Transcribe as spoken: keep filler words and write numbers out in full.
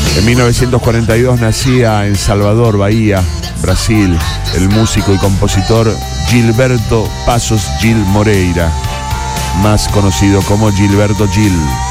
En mil novecientos cuarenta y dos nacía en Salvador, Bahía, Brasil, el músico y compositor Gilberto Passos Gil Moreira, más conocido como Gilberto Gil.